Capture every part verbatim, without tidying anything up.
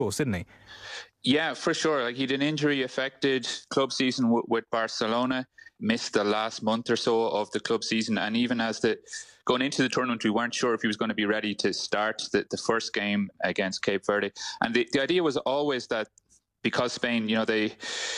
course, didn't he? Yeah, for sure. Like, he'd an injury-affected club season w- with Barcelona, missed the last month or so of the club season, and even as the going into the tournament, we weren't sure if he was going to be ready to start the, the first game against Cape Verde. And the, the idea was always that because Spain, you know, they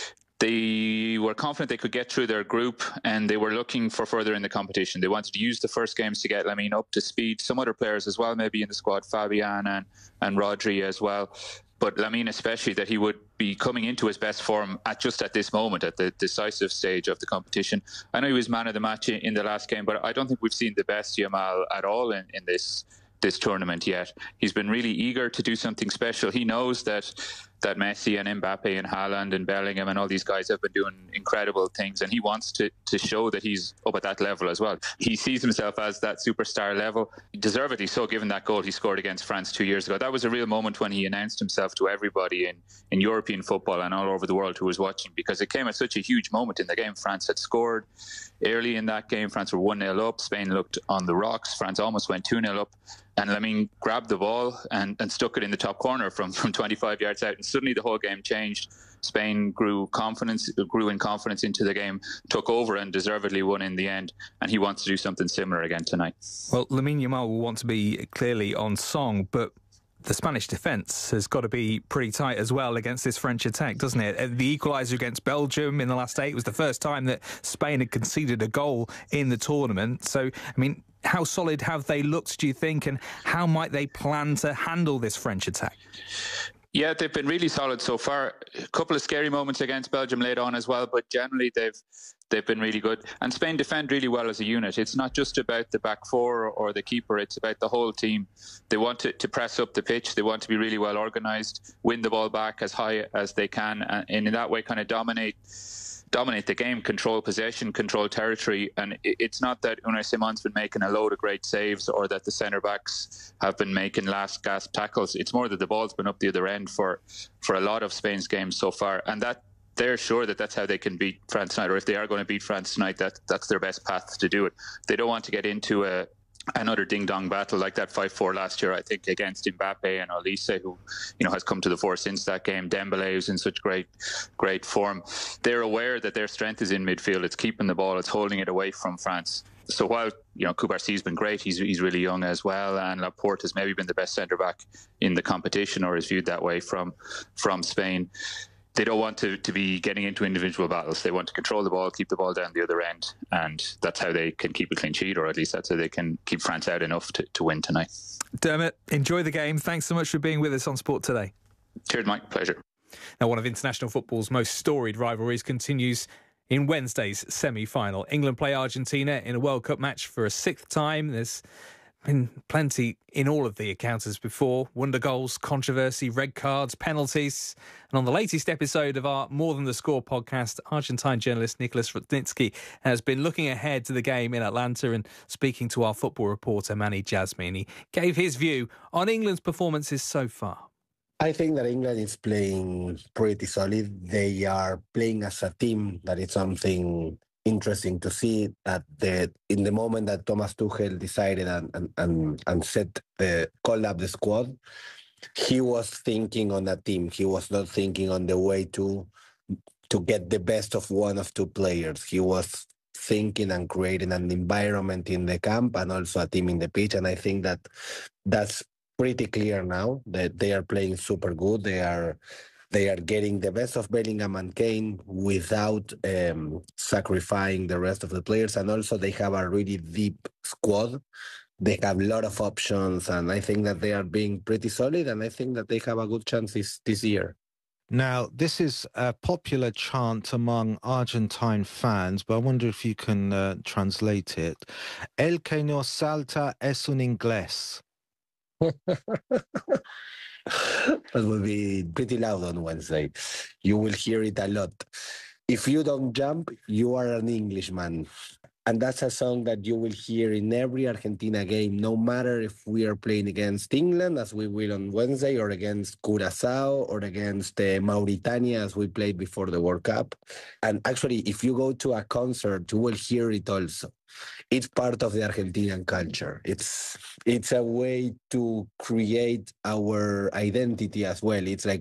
they were confident they could get through their group, and they were looking for further in the competition. They wanted to use the first games to get Lamine up to speed. Some other players as well, maybe in the squad, Fabian and, and Rodri as well. But Lamine especially, that he would be coming into his best form at just at this moment, at the decisive stage of the competition. I know he was man of the match in, in the last game, but I don't think we've seen the best Yamal at all in, in this this tournament yet. He's been really eager to do something special. He knows that that Messi and Mbappe and Haaland and Bellingham and all these guys have been doing incredible things, and he wants to to show that he's up at that level as well. He sees himself as that superstar level, deservedly so, given that goal he scored against France two years ago. That was a real moment when he announced himself to everybody in, in European football and all over the world who was watching, because it came at such a huge moment in the game. France had scored early in that game. France were one nil up. Spain looked on the rocks. France almost went two nil up. And Lamine grabbed the ball and, and stuck it in the top corner from, from twenty-five yards out. And suddenly the whole game changed. Spain grew confidence, grew in confidence into the game, took over and deservedly won in the end. And he wants to do something similar again tonight. Well, Lamine Yamal will want to be clearly on song, but the Spanish defence has got to be pretty tight as well against this French attack, doesn't it? The equaliser against Belgium in the last eight was the first time that Spain had conceded a goal in the tournament. So, I mean, how solid have they looked, do you think, and how might they plan to handle this French attack? Yeah, they've been really solid so far. A couple of scary moments against Belgium later on as well, but generally they've they've been really good. And Spain defend really well as a unit. It's not just about the back four or the keeper, it's about the whole team. They want to, to press up the pitch, they want to be really well organised, win the ball back as high as they can, and in that way kind of dominate dominate the game, control possession, control territory. And it's not that Unai Simon's been making a load of great saves or that the centre-backs have been making last-gasp tackles. It's more that the ball's been up the other end for, for a lot of Spain's games so far. And that they're sure that that's how they can beat France tonight, or if they are going to beat France tonight, that that's their best path to do it. They don't want to get into a another ding-dong battle like that five four last year, I think, against Mbappe and Olise, who, you know, has come to the fore since that game. Dembele, who's in such great, great form. They're aware that their strength is in midfield. It's keeping the ball. It's holding it away from France. So while, you know, Cubarsi's been great, he's he's really young as well, and Laporte has maybe been the best centre-back in the competition, or is viewed that way from from Spain. They don't want to, to be getting into individual battles. They want to control the ball, keep the ball down the other end, and that's how they can keep a clean sheet, or at least that's how they can keep France out enough to, to win tonight. Dermot, enjoy the game. Thanks so much for being with us on Sport Today. Cheers, Mike. Pleasure. Now, one of international football's most storied rivalries continues in Wednesday's semi-final. England play Argentina in a World Cup match for a sixth time. There's been plenty in all of the accounts as before. Wonder goals, controversy, red cards, penalties. And on the latest episode of our More Than The Score podcast, Argentine journalist Nicholas Rudnitsky has been looking ahead to the game in Atlanta and speaking to our football reporter Manny Jasmine. He gave his view on England's performances so far. I think that England is playing pretty solid. They are playing as a team. That is something interesting to see, that the in the moment that Thomas Tuchel decided and and and, and set the called up the squad, he was thinking on a team. He was not thinking on the way to to get the best of one of two players. He was thinking and creating an environment in the camp and also a team in the pitch. And I think that that's pretty clear now that they are playing super good. They are They are getting the best of Bellingham and Kane without um, sacrificing the rest of the players. And also they have a really deep squad. They have a lot of options. And I think that they are being pretty solid. And I think that they have a good chance this, this year. Now, this is a popular chant among Argentine fans, but I wonder if you can uh, translate it. El que no salta es un inglés. That will be pretty loud on Wednesday. You will hear it a lot. If you don't jump, you are an Englishman. And that's a song that you will hear in every Argentina game, no matter if we are playing against England, as we will on Wednesday, or against Curacao, or against uh, Mauritania, as we played before the World Cup. And actually, if you go to a concert, you will hear it also. It's part of the Argentinian culture. It's it's a way to create our identity as well. It's like